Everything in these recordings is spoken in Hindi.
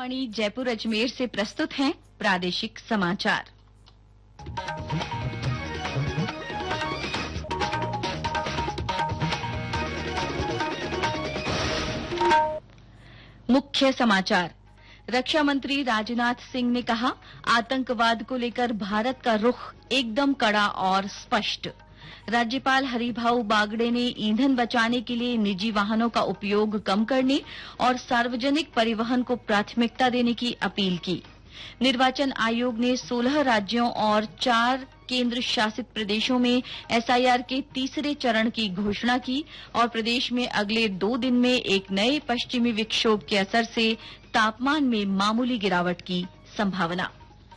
आकाशवाणी जयपुर अजमेर से प्रस्तुत हैं प्रादेशिक समाचार। मुख्य समाचार। रक्षा मंत्री राजनाथ सिंह ने कहा, आतंकवाद को लेकर भारत का रुख एकदम कड़ा और स्पष्ट। राज्यपाल हरिभाऊ बागड़े ने ईंधन बचाने के लिए निजी वाहनों का उपयोग कम करने और सार्वजनिक परिवहन को प्राथमिकता देने की अपील की। निर्वाचन आयोग ने 16 राज्यों और 4 केंद्र शासित प्रदेशों में एसआईआर के तीसरे चरण की घोषणा की और प्रदेश में अगले 2 दिन में एक नए पश्चिमी विक्षोभ के असर से तापमान में मामूली गिरावट की संभावना।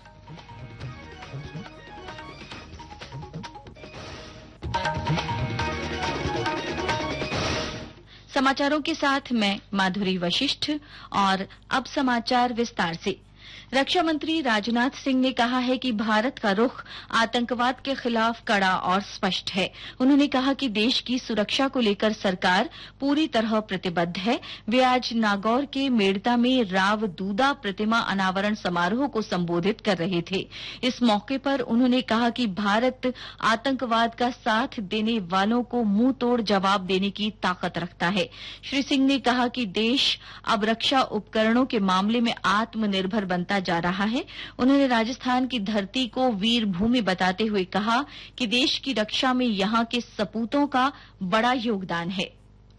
समाचारों के साथ मैं माधुरी वशिष्ठ और अब समाचार विस्तार से। रक्षा मंत्री राजनाथ सिंह ने कहा है कि भारत का रुख आतंकवाद के खिलाफ कड़ा और स्पष्ट है। उन्होंने कहा कि देश की सुरक्षा को लेकर सरकार पूरी तरह प्रतिबद्ध है। वे आज नागौर के मेड़ता में राव दूदा प्रतिमा अनावरण समारोह को संबोधित कर रहे थे। इस मौके पर उन्होंने कहा कि भारत आतंकवाद का साथ देने वालों को मुंह तोड़ जवाब देने की ताकत रखता है। श्री सिंह ने कहा कि देश अब रक्षा उपकरणों के मामले में आत्मनिर्भर बनता जा रहा है। उन्होंने राजस्थान की धरती को वीर भूमि बताते हुए कहा कि देश की रक्षा में यहां के सपूतों का बड़ा योगदान है।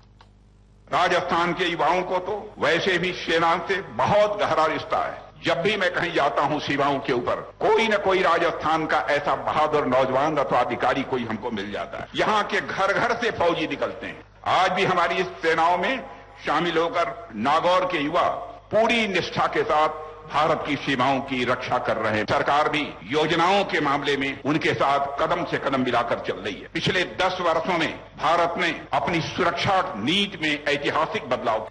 राजस्थान के युवाओं को तो वैसे भी सेना से बहुत गहरा रिश्ता है। जब भी मैं कहीं जाता हूं सीमाओं के ऊपर, कोई न कोई राजस्थान का ऐसा बहादुर नौजवान अथवा अधिकारी कोई हमको मिल जाता है। यहां के घर घर से फौजी निकलते हैं। आज भी हमारी इस सेनाओं में शामिल होकर नागौर के युवा पूरी निष्ठा के साथ भारत की सीमाओं की रक्षा कर रहे हैं। सरकार भी योजनाओं के मामले में उनके साथ कदम से कदम मिलाकर चल रही है। पिछले 10 वर्षों में भारत ने अपनी सुरक्षा नीति में ऐतिहासिक बदलाव।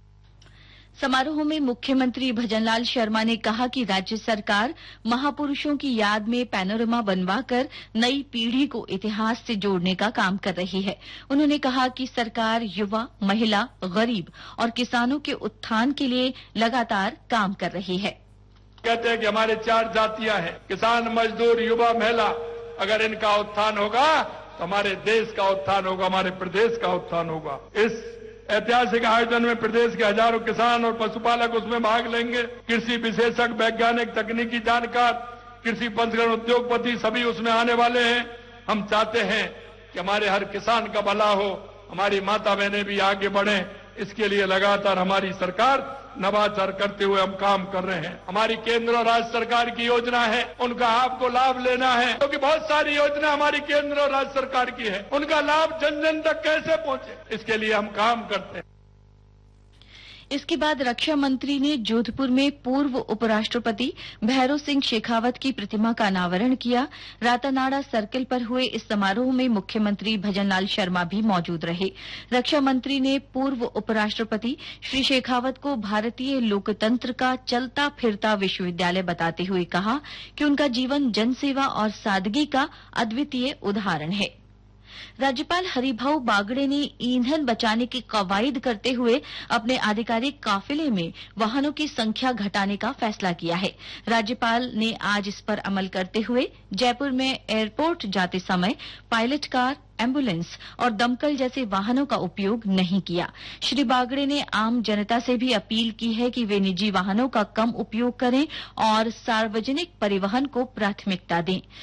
समारोह में मुख्यमंत्री भजनलाल शर्मा ने कहा कि राज्य सरकार महापुरुषों की याद में पैनोरमा बनवाकर नई पीढ़ी को इतिहास से जोड़ने का काम कर रही है। उन्होंने कहा कि सरकार युवा, महिला, गरीब और किसानों के उत्थान के लिए लगातार काम कर रही है। कहते हैं कि हमारे 4 जातियां हैं, किसान, मजदूर, युवा, महिला। अगर इनका उत्थान होगा तो हमारे देश का उत्थान होगा, हमारे प्रदेश का उत्थान होगा। इस ऐतिहासिक आयोजन में प्रदेश के हजारों किसान और पशुपालक उसमें भाग लेंगे। कृषि विशेषज्ञ, वैज्ञानिक, तकनीकी जानकार, कृषि पंचगण, उद्योगपति सभी उसमें आने वाले हैं। हम चाहते हैं कि हमारे हर किसान का भला हो, हमारी माता बहनें भी आगे बढ़ें। इसके लिए लगातार हमारी सरकार नवाचार करते हुए हम काम कर रहे हैं। हमारी केंद्र और राज्य सरकार की योजना है, उनका आपको लाभ लेना है, क्योंकि बहुत सारी योजना हमारी केंद्र और राज्य सरकार की है। उनका लाभ जन जन तक कैसे पहुंचे, इसके लिए हम काम करते हैं। इसके बाद रक्षा मंत्री ने जोधपुर में पूर्व उपराष्ट्रपति भैरों सिंह शेखावत की प्रतिमा का अनावरण किया। रातानाड़ा सर्किल पर हुए इस समारोह में मुख्यमंत्री भजनलाल शर्मा भी मौजूद रहे। रक्षा मंत्री ने पूर्व उपराष्ट्रपति श्री शेखावत को भारतीय लोकतंत्र का चलता फिरता विश्वविद्यालय बताते हुए कहा कि उनका जीवन जनसेवा और सादगी का अद्वितीय उदाहरण है। राज्यपाल हरिभाऊ बागड़े ने ईंधन बचाने की कवायद करते हुए अपने आधिकारिक काफिले में वाहनों की संख्या घटाने का फैसला किया है। राज्यपाल ने आज इस पर अमल करते हुए जयपुर में एयरपोर्ट जाते समय पायलट कार, एम्बुलेंस और दमकल जैसे वाहनों का उपयोग नहीं किया। श्री बागड़े ने आम जनता से भी अपील की है कि वे निजी वाहनों का कम उपयोग करें और सार्वजनिक परिवहन को प्राथमिकता दें।